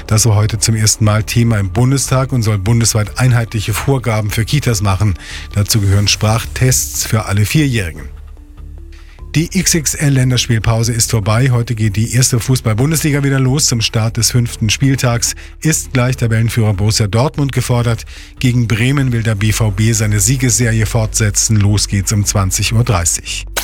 Das war heute zum ersten Mal Thema im Bundestag und soll bundesweit einheitliche Vorgaben für Kitas machen. Dazu gehören Sprachtests für alle Vierjährigen. Die XXL-Länderspielpause ist vorbei. Heute geht die erste Fußball-Bundesliga wieder los. Zum Start des 5. Spieltags ist gleich Tabellenführer Borussia Dortmund gefordert. Gegen Bremen will der BVB seine Siegesserie fortsetzen. Los geht's um 20:30 Uhr.